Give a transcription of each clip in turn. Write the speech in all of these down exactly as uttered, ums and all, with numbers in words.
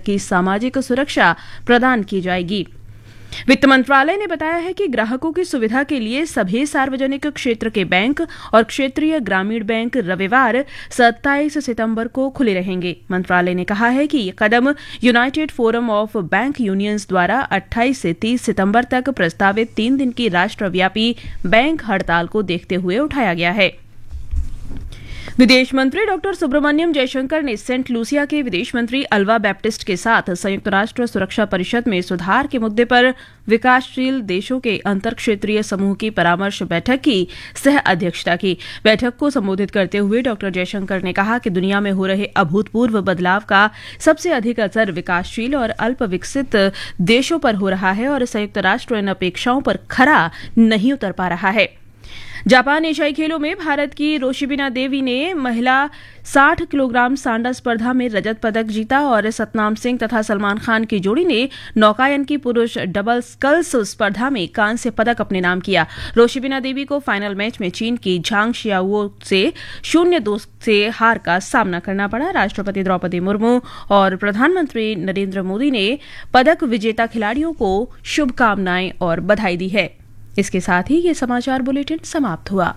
की सामाजिक सुरक्षा प्रदान की जाएगी। वित्त मंत्रालय ने बताया है कि ग्राहकों की सुविधा के लिए सभी सार्वजनिक क्षेत्र के बैंक और क्षेत्रीय ग्रामीण बैंक रविवार सत्ताईस सितंबर को खुले रहेंगे। मंत्रालय ने कहा है कि ये कदम United forum of bank unions द्वारा अट्ठाईस से तीस सितंबर तक प्रस्तावित तीन दिन की राष्ट्रव्यापी बैंक हड़ताल को देखते हुए उठाया गया है। विदेश मंत्री डॉक्टर सुब्रमण्यम जयशंकर ने सेंट लूसिया के विदेश मंत्री अल्वा बैप्टिस्ट के साथ संयुक्त राष्ट्र सुरक्षा परिषद में सुधार के मुद्दे पर विकासशील देशों के अंतर क्षेत्रीय समूह की परामर्श बैठक की सह अध्यक्षता की। बैठक को संबोधित करते हुए डॉक्टर जयशंकर ने कहा कि दुनिया में हो रहे अभूतपूर्व बदलाव का सबसे अधिक असर विकासशील और अल्प विकसित देशों पर हो रहा है और संयुक्त राष्ट्र इन अपेक्षाओं पर खरा नहीं उतर पा रहा है। जापान एशियाई खेलों में भारत की रोशिबिना देवी ने महिला साठ किलोग्राम सांडा स्पर्धा में रजत पदक जीता और सतनाम सिंह तथा सलमान खान की जोड़ी ने नौकायन की पुरुष डबल स्कल्स स्पर्धा में कांस्य पदक अपने नाम किया। रोशिबिना देवी को फाइनल मैच में चीन की झांग शियाओ से शून्य दो से हार का सामना करना पड़ा। राष्ट्रपति द्रौपदी मुर्मू और प्रधानमंत्री नरेंद्र मोदी ने पदक विजेता खिलाड़ियों को शुभकामनाएं और बधाई दी है। इसके साथ ही ये समाचार बुलेटिन समाप्त हुआ।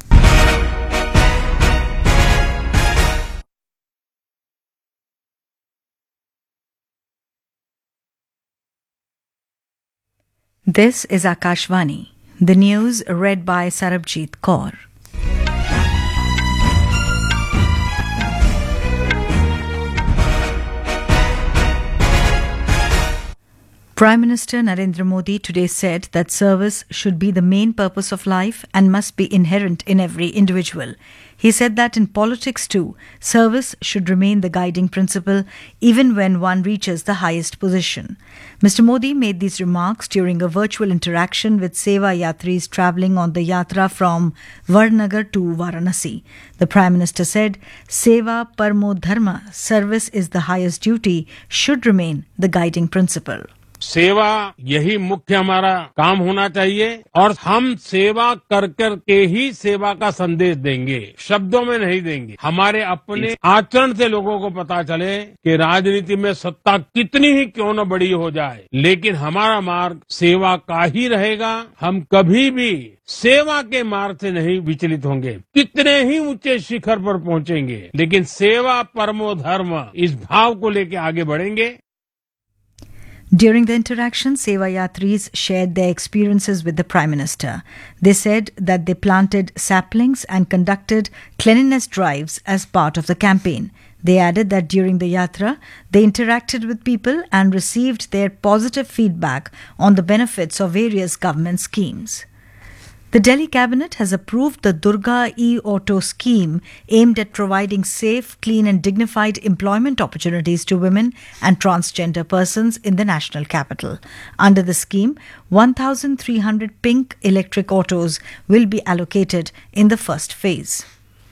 This is Akashvani. The news read by Sarabjit Kaur. Prime Minister Narendra Modi today said that service should be the main purpose of life and must be inherent in every individual. He said that in politics too, service should remain the guiding principle even when one reaches the highest position. Mister Modi made these remarks during a virtual interaction with Seva Yatris travelling on the Yatra from Varnagar to Varanasi. The Prime Minister said, Seva Parmo Dharma, service is the highest duty, should remain the guiding principle. सेवा यही मुख्य हमारा काम होना चाहिए और हम सेवा कर कर के ही सेवा का संदेश देंगे, शब्दों में नहीं देंगे। हमारे अपने आचरण से लोगों को पता चले कि राजनीति में सत्ता कितनी ही क्यों न बड़ी हो जाए, लेकिन हमारा मार्ग सेवा का ही रहेगा। हम कभी भी सेवा के मार्ग से नहीं विचलित होंगे। कितने ही ऊंचे शिखर पर पहुंचेंगे, लेकिन सेवा परमो धर्म इस भाव को लेकर आगे बढ़ेंगे। During the interaction, Seva Yatris shared their experiences with the Prime Minister. They said that they planted saplings and conducted cleanliness drives as part of the campaign. They added that during the Yatra, they interacted with people and received their positive feedback on the benefits of various government schemes. The Delhi Cabinet has approved the Durga e-Auto scheme aimed at providing safe, clean and dignified employment opportunities to women and transgender persons in the national capital. Under the scheme, one thousand three hundred pink electric autos will be allocated in the first phase.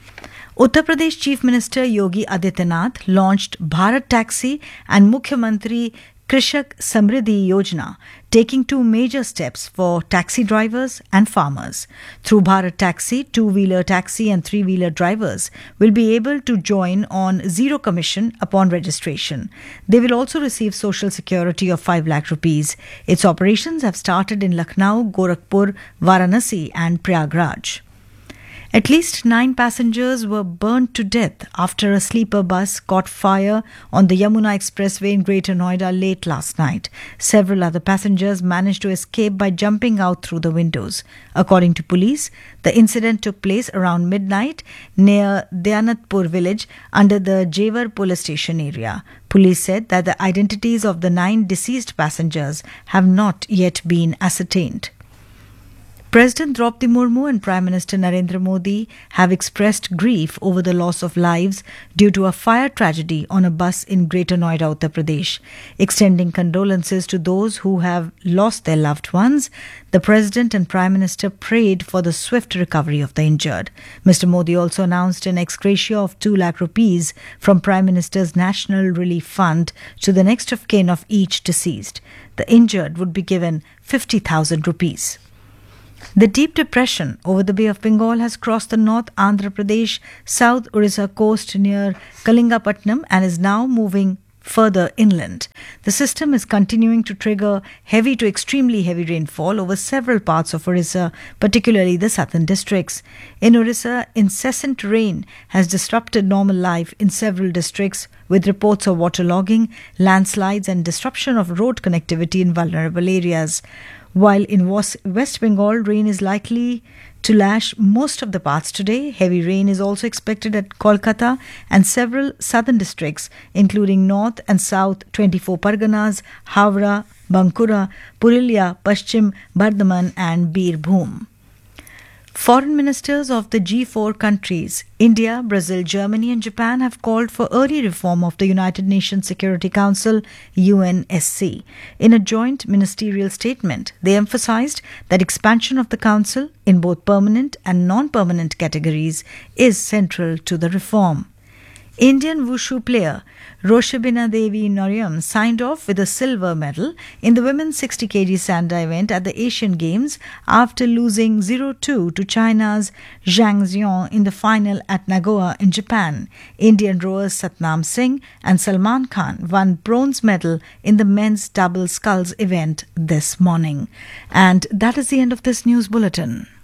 Uttar Pradesh Chief Minister Yogi Adityanath launched Bharat Taxi and Mukhyamantri Krishak Samriddhi Yojana, taking two major steps for taxi drivers and farmers. Through Bharat Taxi, two-wheeler taxi and three-wheeler drivers will be able to join on zero commission upon registration. They will also receive social security of five lakh rupees. Its operations have started in Lucknow, Gorakhpur, Varanasi and Prayagraj. At least nine passengers were burnt to death after a sleeper bus caught fire on the Yamuna Expressway in Greater Noida late last night. Several other passengers managed to escape by jumping out through the windows. According to police, the incident took place around midnight near Dyanatpur village under the Jewar police station area. Police said that the identities of the nine deceased passengers have not yet been ascertained. President Draupadi Murmu and Prime Minister Narendra Modi have expressed grief over the loss of lives due to a fire tragedy on a bus in Greater Noida, Uttar Pradesh. Extending condolences to those who have lost their loved ones, the President and Prime Minister prayed for the swift recovery of the injured. Mister Modi also announced an ex gratia of two lakh rupees from Prime Minister's National Relief Fund to the next of kin of each deceased. The injured would be given fifty thousand rupees. The deep depression over the Bay of Bengal has crossed the North Andhra Pradesh, South Orissa coast near Kalingapatnam and is now moving further inland. The system is continuing to trigger heavy to extremely heavy rainfall over several parts of Orissa, particularly the southern districts. In Orissa, incessant rain has disrupted normal life in several districts, with reports of waterlogging, landslides, and disruption of road connectivity in vulnerable areas. While in West Bengal, rain is likely to lash most of the paths today. Heavy rain is also expected at Kolkata and several southern districts, including North and South twenty-four Parganas, Howrah, Bankura, Purulia, Paschim, Bardhaman, and Birbhum. Foreign ministers of the G four countries, India, Brazil, Germany, and Japan, have called for early reform of the United Nations Security Council, U N S C. In a joint ministerial statement, they emphasized that expansion of the council in both permanent and non-permanent categories is central to the reform. Indian wushu player Roshabina Devi Noryam signed off with a silver medal in the women's sixty kilograms Sanda event at the Asian Games after losing zero two to China's Zhang Xiong in the final at Nagoya in Japan. Indian rowers Satnam Singh and Salman Khan won bronze medal in the men's double sculls event this morning. And that is the end of this news bulletin.